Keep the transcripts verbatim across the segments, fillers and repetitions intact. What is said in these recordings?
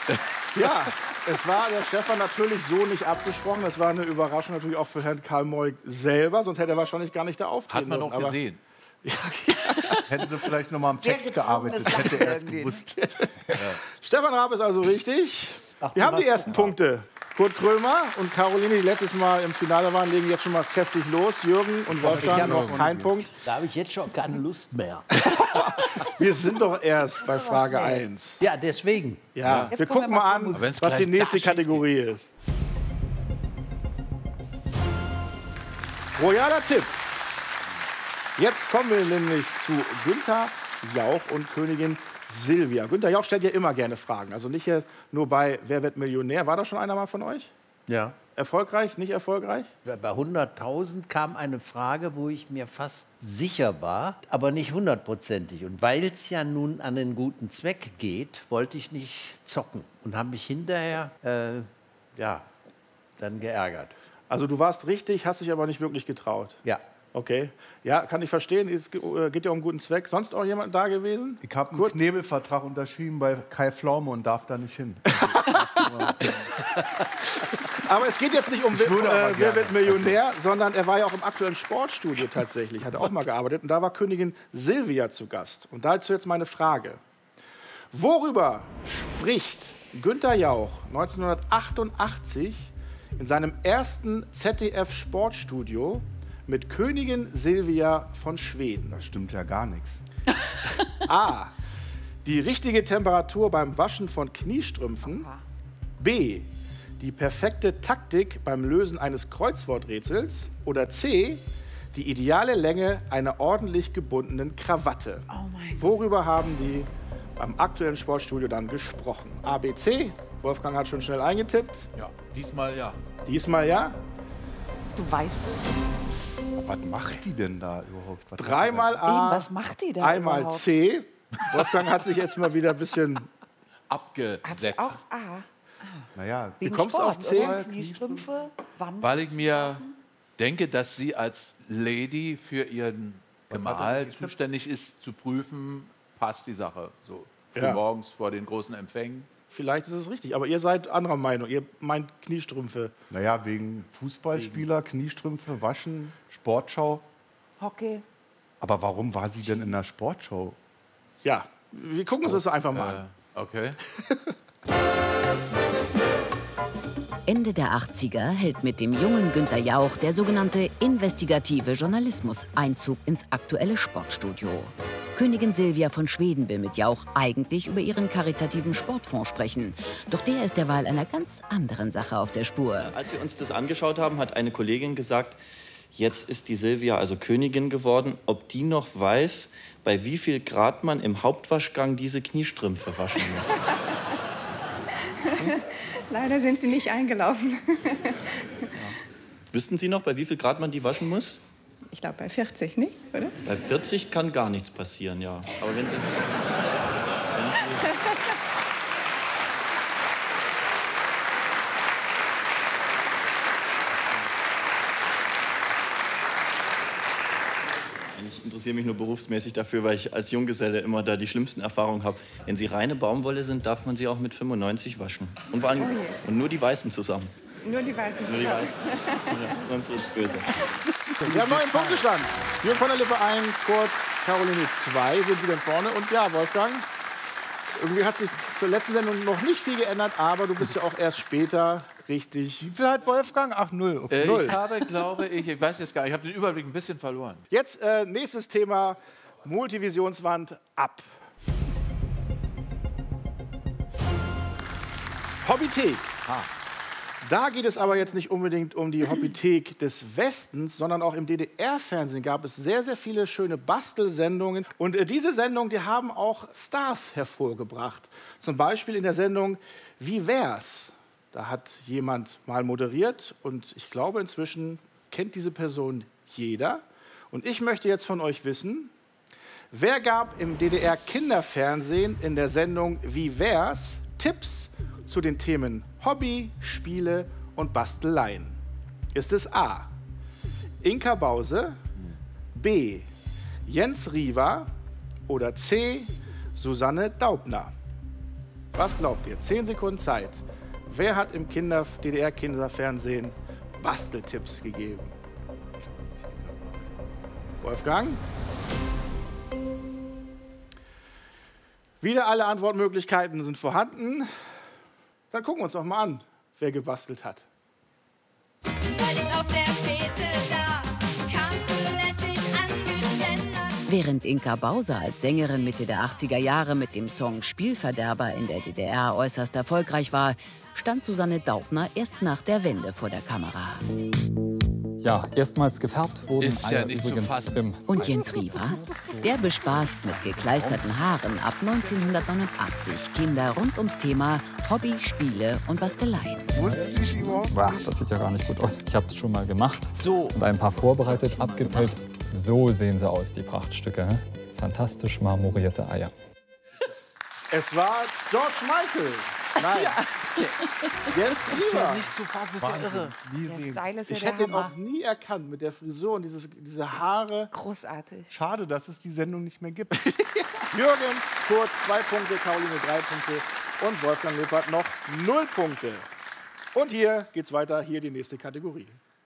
Ja, es war der Stefan natürlich so nicht abgesprochen. Das war eine Überraschung natürlich auch für Herrn Karl Moik selber. Sonst hätte er wahrscheinlich gar nicht da auftreten Hat man dürfen. auch gesehen. Ja, Hätten Sie vielleicht noch mal am Text gearbeitet, hätte er es gewusst. ja. Stefan Raab ist also richtig. Ach, wir haben die ersten Punkte. Kurt Krömer und Caroline, die letztes Mal im Finale waren, legen jetzt schon mal kräftig los. Jürgen und Wolfgang noch kein Punkt. Da habe ich jetzt schon keine Lust mehr. Wir sind doch erst bei Frage eins. Ja, deswegen. Ja, wir gucken mal an, was die nächste Kategorie ist. Royaler Tipp. Jetzt kommen wir nämlich zu Günther Jauch und Königin Silvia. Günther Jauch stellt ja immer gerne Fragen. Also nicht nur bei Wer wird Millionär. War da schon einer mal von euch? Ja. Erfolgreich, nicht erfolgreich? Bei hunderttausend kam eine Frage, wo ich mir fast sicher war, aber nicht hundertprozentig. Und weil es ja nun an den guten Zweck geht, wollte ich nicht zocken und habe mich hinterher äh, ja, dann geärgert. Also du warst richtig, hast dich aber nicht wirklich getraut? Ja. Okay. Ja, kann ich verstehen. Es geht ja um einen guten Zweck. Sonst auch jemand da gewesen? Ich habe einen Knebelvertrag unterschrieben bei Kai Pflaume und darf da nicht hin. Aber es geht jetzt nicht um äh, Wer wird Millionär, sondern er war ja auch im aktuellen Sportstudio tatsächlich, hat auch mal gearbeitet. Und da war Königin Silvia zu Gast. Und dazu jetzt meine Frage. Worüber spricht Günther Jauch neunzehnhundertachtundachtzig in seinem ersten Z D F-Sportstudio mit Königin Silvia von Schweden? Das stimmt ja gar nichts. A. Die richtige Temperatur beim Waschen von Kniestrümpfen. B. Die perfekte Taktik beim Lösen eines Kreuzworträtsels. Oder C. Die ideale Länge einer ordentlich gebundenen Krawatte. Oh mein Gott. Worüber haben die beim aktuellen Sportstudio dann gesprochen? A, B, C. Wolfgang hat schon schnell eingetippt. Ja, diesmal ja. Diesmal ja. Du weißt es. Was macht die denn da überhaupt? Was Dreimal A, Was macht die da einmal überhaupt? C. Wolfgang hat sich jetzt mal wieder ein bisschen... Abgesetzt. Auch A. Naja, Wie Wegen kommst du Sport, auf C? oder? Kniestrümpfe, Wand. Weil ich mir denke, dass sie als Lady für ihren Gemahl zuständig ist, zu prüfen, passt die Sache. So früh Ja. morgens vor den großen Empfängen. Vielleicht ist es richtig, aber ihr seid anderer Meinung. Ihr meint Kniestrümpfe. naja, wegen Fußballspieler, Kniestrümpfe, Waschen, Sportschau. Hockey. Aber warum war sie denn in der Sportschau? Ja, wir gucken uns das einfach mal an. Äh, okay. Ende der achtziger hält mit dem jungen Günther Jauch der sogenannte investigative Journalismus Einzug ins aktuelle Sportstudio. Königin Silvia von Schweden will mit Jauch eigentlich über ihren karitativen Sportfonds sprechen. Doch der ist derweil einer ganz anderen Sache auf der Spur. Als wir uns das angeschaut haben, hat eine Kollegin gesagt, jetzt ist die Silvia also Königin geworden, ob die noch weiß, bei wie viel Grad man im Hauptwaschgang diese Kniestrümpfe waschen muss. Leider sind Sie nicht eingelaufen. Ja. Wüssten Sie noch, bei wie viel Grad man die waschen muss? Ich glaube bei vierzig, nicht? Oder? Bei vierzig kann gar nichts passieren, ja. Aber wenn Sie... Wenn Sie ich interessiere mich nur berufsmäßig dafür, weil ich als Junggeselle immer da die schlimmsten Erfahrungen habe. Wenn sie reine Baumwolle sind, darf man sie auch mit fünfundneunzig waschen. Und, vor allem, Oh und nur die Weißen zusammen. Nur die Weißen. Nur die Weißen. Ja, sonst wird's böse. Wir haben neuen Punktestand. Jürgen von der Lippe ein, Kurt, Caroline zwei sind wieder vorne. Und ja, Wolfgang, irgendwie hat sich zur letzten Sendung noch nicht viel geändert, aber du bist ja auch erst später richtig. Wie viel hat Wolfgang? Ach, null. Okay. Äh, Null. ich habe, glaube ich, ich weiß jetzt gar nicht, ich habe den Überblick ein bisschen verloren. Jetzt äh, nächstes Thema, Multivisionswand ab. Hobbythek. Da geht es aber jetzt nicht unbedingt um die Hobbythek des Westens, sondern auch im D D R-Fernsehen gab es sehr, sehr viele schöne Bastelsendungen. Und äh, diese Sendungen, die haben auch Stars hervorgebracht. Zum Beispiel in der Sendung Wie wär's? Da hat jemand mal moderiert und ich glaube, inzwischen kennt diese Person jeder. Und ich möchte jetzt von euch wissen, wer gab im D D R-Kinderfernsehen in der Sendung Wie wär's? Tipps zu den Themen Hobby, Spiele und Basteleien? Ist es A. Inka Bause, B. Jens Riva oder C. Susanne Daubner? Was glaubt ihr? Zehn Sekunden Zeit. Wer hat im Kinder D D R-Kinderfernsehen Basteltipps gegeben? Wolfgang? Wieder alle Antwortmöglichkeiten sind vorhanden. Dann gucken wir uns doch mal an, wer gebastelt hat. Weil ich auf der Fete da kam, zulässig angeständert. Während Inka Bauser als Sängerin Mitte der achtziger Jahre mit dem Song Spielverderber in der D D R äußerst erfolgreich war, stand Susanne Daubner erst nach der Wende vor der Kamera. Ja, erstmals gefärbt wurden Ist ja Eier nicht zu übrigens fassen. im Und Jens Riva? Der bespaßt mit gekleisterten Haaren ab neunzehnhundertneunundachtzig Kinder rund ums Thema Hobby, Spiele und Basteleien. Ach, das sieht ja gar nicht gut aus. Ich habe es schon mal gemacht so. und ein paar vorbereitet, abgepellt. So sehen sie aus, die Prachtstücke. Hä? Fantastisch marmorierte Eier. Es war George Michael. Nein. Jens Ist ja Riva. nicht zu fassen, das ist ja irre. Wie Der sie. Style ist ja Ich der hätte ihn Hammer. auch nie erkannt mit der Frisur und dieses, diese Haare. Großartig. Schade, dass es die Sendung nicht mehr gibt. Jürgen, Kurt, zwei Punkte, Caroline, drei Punkte und Wolfgang Lippert noch null Punkte. Und hier geht's weiter, hier die nächste Kategorie.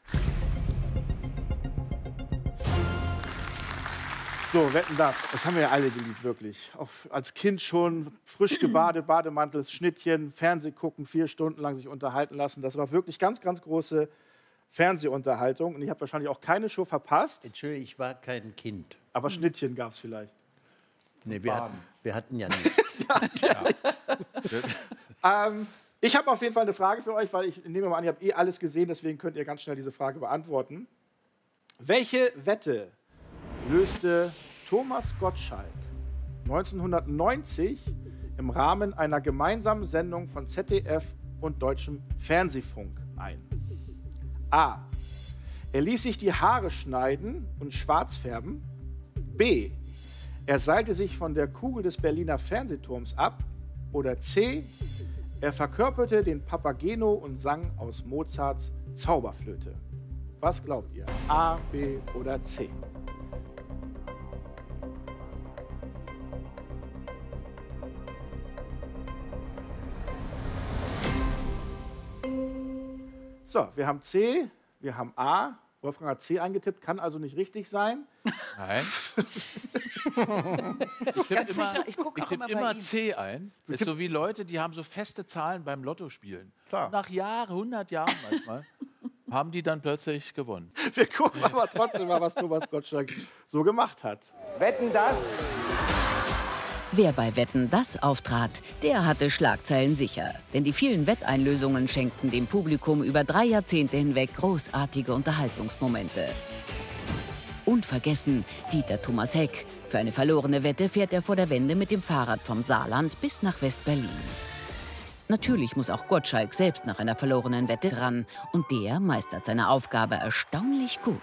So, Wetten, das. Das haben wir ja alle geliebt, wirklich. Auch als Kind schon frisch gebadet, Bademantel, Schnittchen, Fernseh gucken, vier Stunden lang sich unterhalten lassen. Das war wirklich ganz, ganz große Fernsehunterhaltung. Und ich habe wahrscheinlich auch keine Show verpasst, Entschuldigung, ich war kein Kind. aber Schnittchen gab es vielleicht. Nee, wir, hatten, wir hatten ja nichts. Ähm, ich habe auf jeden Fall eine Frage für euch, weil ich nehme mal an, ihr habt eh alles gesehen, deswegen könnt ihr ganz schnell diese Frage beantworten. Welche Wette löste Thomas Gottschalk neunzehnhundertneunzig im Rahmen einer gemeinsamen Sendung von Z D F und Deutschem Fernsehfunk ein? A. Er ließ sich die Haare schneiden und schwarz färben. B. Er seilte sich von der Kugel des Berliner Fernsehturms ab. Oder C. Er verkörperte den Papageno und sang aus Mozarts Zauberflöte. Was glaubt ihr? A, B oder C? So, wir haben C, wir haben A. Wolfgang hat C eingetippt, kann also nicht richtig sein. Nein. Ich tippe immer, sicher, ich guck ich auch tipp immer bei immer ihm. C ein. Das ist so wie Leute, die haben so feste Zahlen beim Lotto spielen. Klar. Nach Jahren, hundert Jahren manchmal, haben die dann plötzlich gewonnen. Wir gucken aber trotzdem mal, was Thomas Gottschalk so gemacht hat. Wetten, das? Wer bei Wetten das auftrat, der hatte Schlagzeilen sicher. Denn die vielen Wetteinlösungen schenkten dem Publikum über drei Jahrzehnte hinweg großartige Unterhaltungsmomente. Unvergessen Dieter Thomas Heck. Für eine verlorene Wette fährt er vor der Wende mit dem Fahrrad vom Saarland bis nach West-Berlin. Natürlich muss auch Gottschalk selbst nach einer verlorenen Wette ran. Und der meistert seine Aufgabe erstaunlich gut.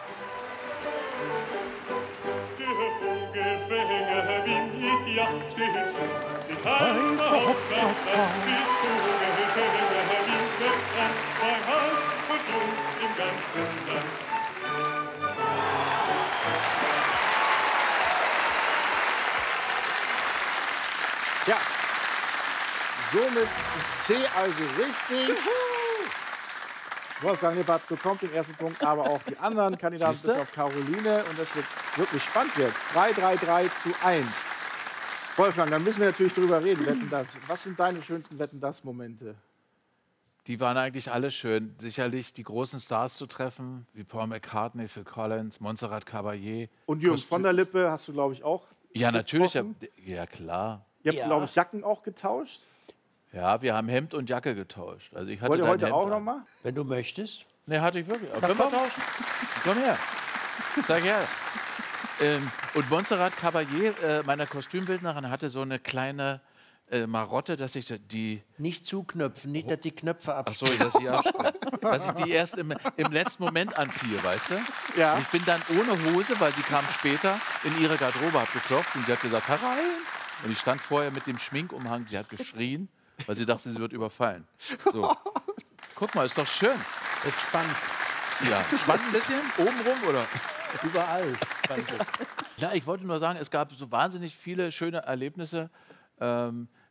Ja, somit ist C also richtig. Wolfgang Lippert bekommt den ersten Punkt, aber auch die anderen Kandidaten Siehste? bis auf Caroline. Und das wird wirklich spannend jetzt. drei, drei, drei zu eins. Wolfgang, dann müssen wir natürlich drüber reden. Wetten das. Was sind deine schönsten Wetten das Momente? Die waren eigentlich alle schön. Sicherlich die großen Stars zu treffen, wie Paul McCartney, Phil Collins, Montserrat Caballé. Und Jürgen von der Lippe hast du, glaube ich, auch. Ja, natürlich. Ja, getroffen. ja, klar. Ihr habt, glaube ich, Jacken auch getauscht. Ja, wir haben Hemd und Jacke getauscht. Also ich hatte Wollt ihr dein heute Hemd auch an. noch mal? Wenn du möchtest. Nee, hatte ich wirklich. Aber können wir tauschen? Komm her. Zeig her. Ähm, und Montserrat Caballé, äh, meiner Kostümbildnerin, hatte so eine kleine äh, Marotte, dass ich die... Nicht zuknöpfen, nicht, dass die Knöpfe ab. Ach so, dass ich, abspreche. Dass ich die erst im, im letzten Moment anziehe, weißt du? Ja. Und ich bin dann ohne Hose, weil sie kam später, in ihre Garderobe, hab geklopft und sie hat gesagt, herein. Und ich stand vorher mit dem Schminkumhang, die hat geschrien, weil sie dachte, sie wird überfallen. So. Guck mal, ist doch schön. Jetzt spannend. Ja, spannend ein bisschen, obenrum oder? Überall. Ja, ich wollte nur sagen, es gab so wahnsinnig viele schöne Erlebnisse. Ähm,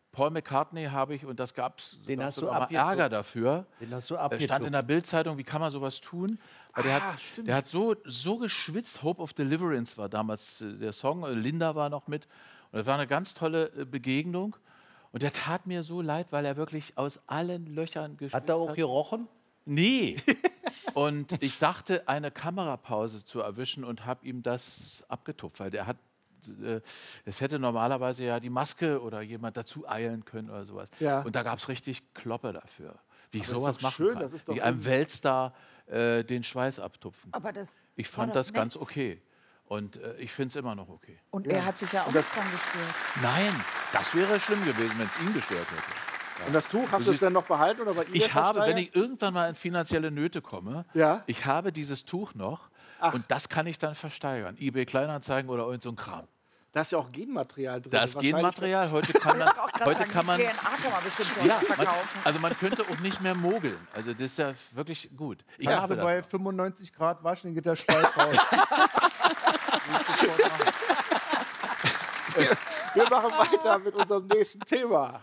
Paul McCartney habe ich, und das gab es hast du mal abgetupft. Ärger dafür. Den hast du Er stand abgetupft. in der Bildzeitung, wie kann man sowas tun? Weil der, Ah, hat, stimmt. der hat so, so geschwitzt. Hope of Deliverance war damals äh, der Song. äh, Linda war noch mit. Und das war eine ganz tolle äh, Begegnung. Und der tat mir so leid, weil er wirklich aus allen Löchern geschwitzt hat. Hat er auch gerochen? Nee. Und ich dachte, eine Kamerapause zu erwischen und habe ihm das abgetupft, weil der hat, äh, es hätte normalerweise ja die Maske oder jemand dazu eilen können oder sowas. Ja. Und da gab es richtig Kloppe dafür, wie ich Aber das ist sowas doch machen schön, kann, das ist doch wie einem irgendwie- Weltstar äh, den Schweiß abtupfen. Aber das Ich war fand doch das ganz nett. okay. Und äh, ich finde es immer noch okay. Und er hat sich ja auch Und das- nicht dran gestört. Nein, das wäre schlimm gewesen, wenn es ihn gestört hätte. Und das Tuch, hast du es denn noch behalten oder bei eBay Ich habe, wenn versteigert? ich irgendwann mal in finanzielle Nöte komme, Ja. ich habe dieses Tuch noch und das kann ich dann versteigern. eBay Kleinanzeigen oder irgend so ein Kram. Da ist ja auch Genmaterial drin. Das Wahrscheinlich- Genmaterial, heute kann man, Auch gerade heute sagen, kann man, die D N A kann man bestimmt ja, man, verkaufen. also man könnte auch nicht mehr mogeln. Also das ist ja wirklich gut. Ich Kannst habe du das bei noch. fünfundneunzig Grad waschen, geht der Schweiß raus. Wir machen weiter mit unserem nächsten Thema.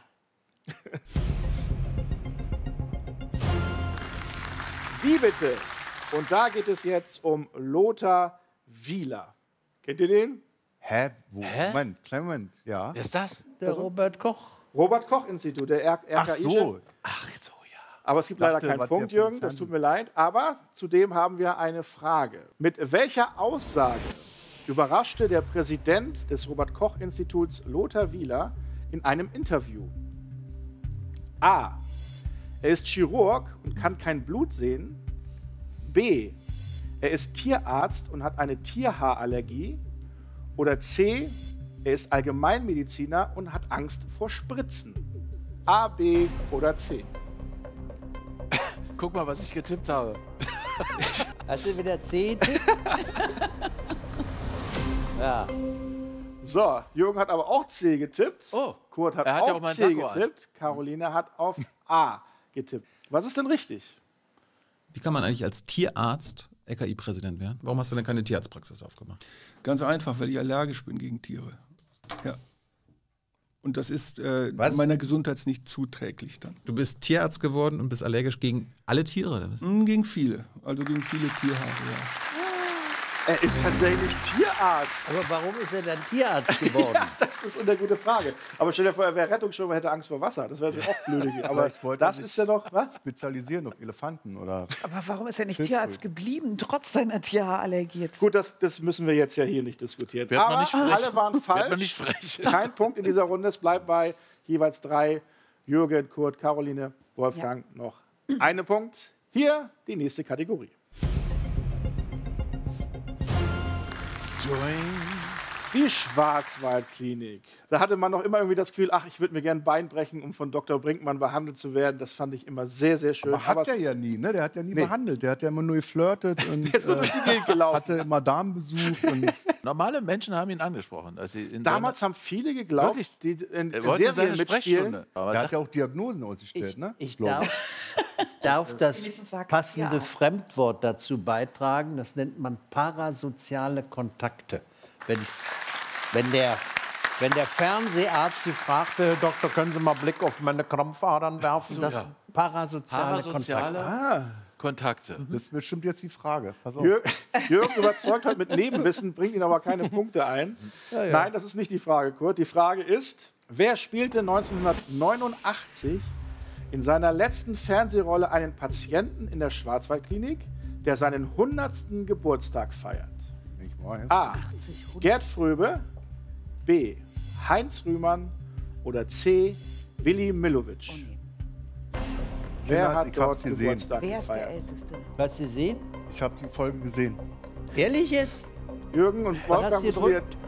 Wie bitte? Und da geht es jetzt um Lothar Wieler. Kennt ihr den? Hä? Wo? Hä? Moment, kleinen Moment. Ja. Wer ist das? Der Robert Koch. Robert-Koch-Institut, der R Ach KI-Chef. so. Ach so, ja. Aber es gibt Dachte, leider keinen was Punkt, der vom Jürgen, das Fernsehen- tut mir leid. Aber zudem haben wir eine Frage. Mit welcher Aussage überraschte der Präsident des Robert-Koch-Instituts Lothar Wieler in einem Interview? A. Er ist Chirurg und kann kein Blut sehen. B. Er ist Tierarzt und hat eine Tierhaarallergie. Oder C. Er ist Allgemeinmediziner und hat Angst vor Spritzen. A, B oder C. Guck mal, was ich getippt habe. Hast du wieder C? Ja. So, Jürgen hat aber auch C getippt. Oh, Kurt hat er hat ja auch auch meinen C Sakko an. getippt. Caroline hat auf A getippt. Was ist denn richtig? Wie kann man eigentlich als Tierarzt R K I-Präsident werden? Warum hast du denn keine Tierarztpraxis aufgemacht? Ganz einfach, weil ich allergisch bin gegen Tiere. Ja. Und das ist äh, Was? meiner Gesundheit nicht zuträglich dann. Du bist Tierarzt geworden und bist allergisch gegen alle Tiere, oder was? Hm, gegen viele, also gegen viele Tierhaare, ja. Er ist tatsächlich Tierarzt. Aber warum ist er dann Tierarzt geworden? Ja, das ist eine gute Frage. Aber stell dir vor, er wäre Rettungsschwimmer, hätte Angst vor Wasser. Das wäre natürlich auch blöd. Aber Vielleicht wollte er das sich ist ja noch. Was? Spezialisieren auf Elefanten oder. Aber warum ist er nicht Tierarzt geblieben, trotz seiner Tierhaarallergie jetzt? Gut, das, das müssen wir jetzt ja hier nicht diskutieren. Wird man Aber nicht frech? alle waren Wird falsch. man nicht frech? Kein Punkt in dieser Runde. Es bleibt bei jeweils drei. Jürgen, Kurt, Caroline, Wolfgang noch einen Punkt. Hier die nächste Kategorie. Die Schwarzwaldklinik. Da hatte man noch immer irgendwie das Gefühl, ach, ich würde mir gerne ein Bein brechen, um von Doktor Brinkmann behandelt zu werden. Das fand ich immer sehr, sehr schön. Aber hat der ja nie, ne? Der hat ja nie Nee. behandelt. Der hat ja immer nur geflirtet und Der ist nur durch die Gegend gelaufen. hatte immer Damenbesuch. Und Normale Menschen haben ihn angesprochen. Als sie in Damals haben viele geglaubt, Wirklich? die in Er wollte Serien seine mitspielen. Sprechstunde. Aber der da- hat ja auch Diagnosen ausgestellt, Ich, ne? ich, Glaub darf, ich darf das Wenigstens war kein passende Tierarzt. Fremdwort dazu beitragen. Das nennt man parasoziale Kontakte. Wenn, wenn, der, wenn der Fernseharzt Sie fragte, Herr Doktor, können Sie mal Blick auf meine Krampfadern werfen? Das sind parasoziale, Parasoziale Kontakte. Kontakte. Das ist bestimmt jetzt die Frage. Pass auf. Jür Jürgen überzeugt heute mit Nebenwissen, bringt ihn aber keine Punkte ein. Nein, das ist nicht die Frage, Kurt. Die Frage ist, wer spielte neunzehnhundertneunundachtzig in seiner letzten Fernsehrolle einen Patienten in der Schwarzwaldklinik, der seinen hundertsten Geburtstag feiert? Ich weiß. A. Gerd Fröbe, B. Heinz Rühmann oder C. Willi Millowitsch? Wer Jonas, hat ich dort hab's gesehen. Geburtstag Wer ist der gefeiert? Älteste? Was Sie sehen? Ich habe die Folge gesehen. Ehrlich jetzt? Jürgen und Was hast Wolfgang du müssen wir... gedrückt?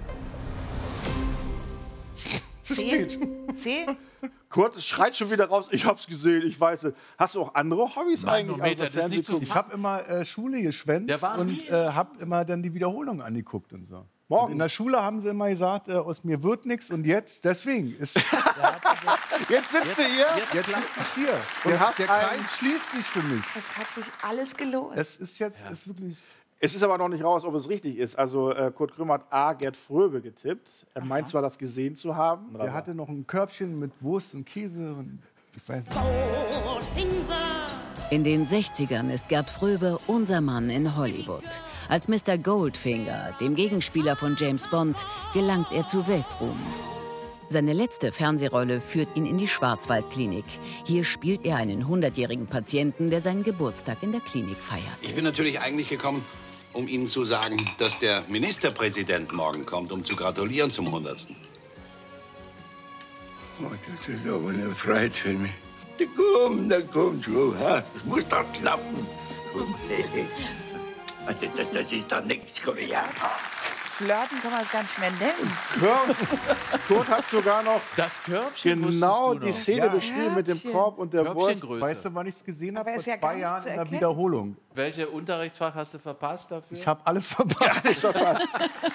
Zu C? spät. C? Kurt schreit schon wieder raus, ich hab's gesehen, ich weiß es. Hast du auch andere Hobbys eigentlich? Manometer, außer das ist nicht so Fernsehgucken? Ich habe immer äh, Schule geschwänzt Der war und nie- äh, habe immer dann die Wiederholung angeguckt und so. Morgens? Und in der Schule haben sie immer gesagt, äh, aus mir wird nichts und jetzt, deswegen, ist, Jetzt sitzt du hier. jetzt sitze ich hier. Und der hast der einen- Kreis schließt sich für mich. Es hat sich alles gelohnt. Es ist jetzt ist wirklich... Es ist aber noch nicht raus, ob es richtig ist. Also äh, Kurt Krömer hat A. Gerd Fröbe getippt. Er meint zwar, das gesehen zu haben. Der hatte noch ein Körbchen mit Wurst und Käse und ich weiß nicht. In den sechzigern ist Gerd Fröbe unser Mann in Hollywood. Als Mister Goldfinger, dem Gegenspieler von James Bond, gelangt er zu Weltruhm. Seine letzte Fernsehrolle führt ihn in die Schwarzwaldklinik. Hier spielt er einen hundertjährigen Patienten, der seinen Geburtstag in der Klinik feiert. Ich bin natürlich eigentlich gekommen, um Ihnen zu sagen, dass der Ministerpräsident morgen kommt, um zu gratulieren zum hundertsten. Oh, das ist aber eine Freude für mich. Na komm, na komm schon, ha? Das muss doch klappen. Also, das, das ist doch nichts, komm her. Flirten kann man es gar nicht mehr nennen. Kurt, Kurt hat sogar noch das Körbchen genau die noch. Szene Ja. beschrieben mit dem Korb und der Wurst. Körbchengröße. Weißt du, wann ich es gesehen habe? Aber Vor ist ja zwei gar nicht Jahren zu in der erkennen. Wiederholung. Welche Unterrichtsfach hast du verpasst dafür? Ich habe alles verpasst. Alles verpasst.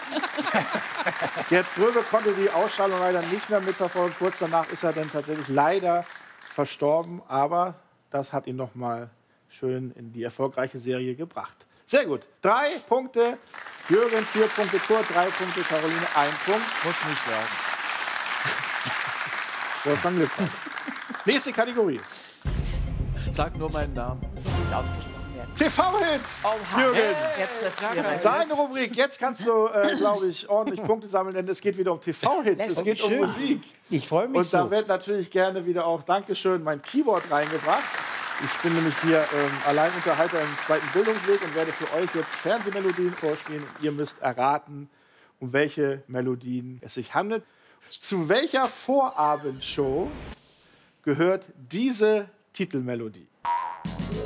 Gerd Fröbe konnte die Ausstrahlung leider nicht mehr mitverfolgen. Kurz danach ist er dann tatsächlich leider verstorben. Aber das hat ihn noch mal schön in die erfolgreiche Serie gebracht. Sehr gut. Drei Punkte. Jürgen, vier Punkte. Kurt, drei Punkte. Caroline, ein Punkt. Muss nicht sagen. Wolfgang Lippert. Nächste Kategorie. Sag nur meinen Namen. T V-Hits. Oha. Jürgen. Jetzt wird's schwierig. Deine Rubrik. Jetzt kannst du, äh, glaube ich, ordentlich Punkte sammeln, denn es geht wieder um T V-Hits. Es geht um schön. Musik. Ich freue mich Und da so. wird natürlich gerne wieder auch, Dankeschön, mein Keyboard reingebracht. Ich bin nämlich hier ähm, Alleinunterhalter im zweiten Bildungsweg und werde für euch jetzt Fernsehmelodien vorspielen. Und ihr müsst erraten, um welche Melodien es sich handelt. Zu welcher Vorabendshow gehört diese Titelmelodie?